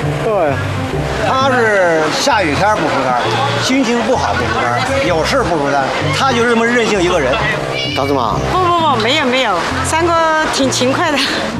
对，他是下雨天不出摊，心情不好不出摊，有事不出摊，他就是这么任性一个人。大子妈？ 不，没有，三哥挺勤快的。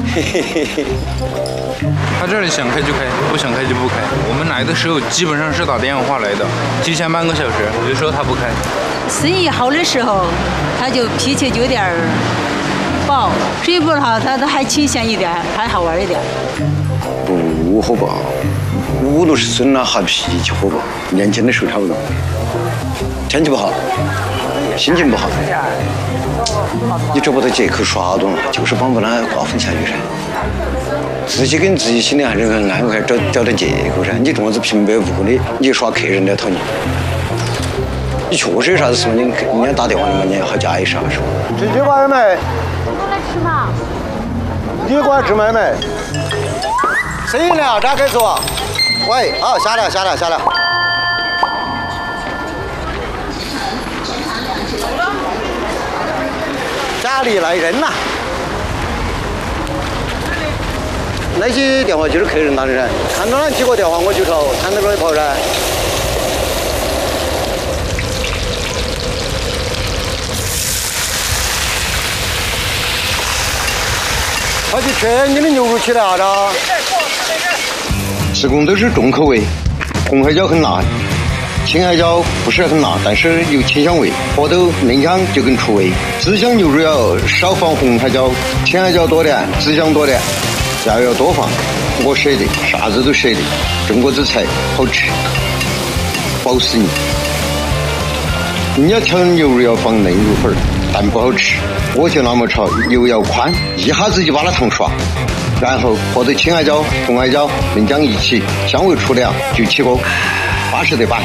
他这里想开就开，不想开就不开。我们来的时候基本上是打电话来的，提前半个小时，有时候他不开。 生意好的时候，他就脾气就有点暴；生意不好，他还清闲一点，还好玩一点。 不火爆，50、60岁了还脾气火爆，年轻的时候差不多。天气不好，心情不好，你找不到借口耍动了，就是帮不来刮风下雨噻。自己跟自己心里还是很安慰，找点借口噻。你这么子平白无故的，你耍客人来讨你，你确实有啥子事情，人家打电话的嘛，你好加一声是吧？吃鸡巴了没？ 过来吃嘛。 你过来吃没没？生意了，咋开始啊？喂，好，下来。家里来人了。那些电话就是客人打的噻，看到他接过电话我就吵，看到了跑噻。快去吃你的牛肉起来啊！施工都是重口味，红海椒很辣，青海椒不是很辣，但是有清香味，火豆嫩香就更出味。紫香牛肉要少放红海椒，青海椒多点，紫香多点，料要多放。我舍得，啥子都舍得。中国之菜好吃，饱死你。人家炒牛肉要放嫩肉粉，但不好吃。我就那么炒，油要宽，一下子就把它烫刷，然后和着青海椒、红海椒、嫩姜一起，香味出凉就起锅，巴适得板。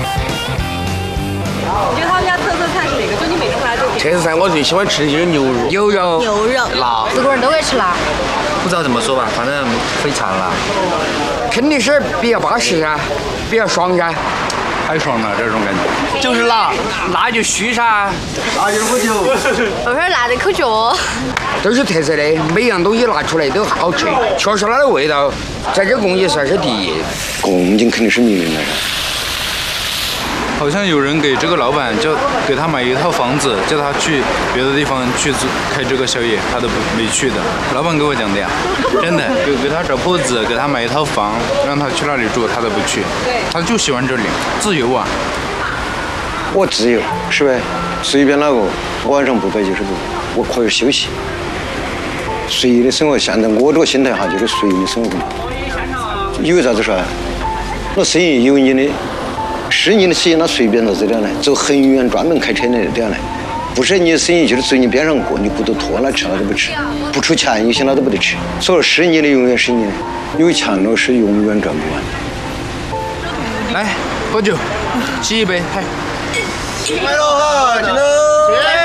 你觉得他们家特色菜是哪个？就你每次来都。 特色菜我最喜欢吃的就是牛肉， 牛肉辣， 四个人都爱吃辣。 不知道怎么说吧，反正非常辣。肯定是比较巴适噻，比较爽噻。 太爽了，这种感觉。 就是辣，辣就虚噻。 辣就喝酒。 后边辣的口角。 都是特色的，每样东西拿出来都好吃，确实它的味道在这贡也算是第一。 贡进肯定是名人了噻。 好像有人给这个老板给他买一套房子，叫他去别的地方去开这个宵夜，他都没去的。老板给我讲的呀，真的给他找铺子，给他买一套房，让他去那里住，他都不去。他就喜欢这里，自由啊。 我自由是呗，随便哪个，晚上不摆就是不摆，我可以休息，随意的生活。现在我这个心态哈，就是随意的生活。因为啥子说？那生意有你的。是你的生意，那随便到这点来，走很远专门开车的这样来，不是你的生意就是随你边上过，你不都拖了吃了都不吃，不出钱有些那都不得吃。所以是你的永远是你的，有钱了是永远赚不完。 来喝酒，沏一杯，嗨。 来了哈，进来。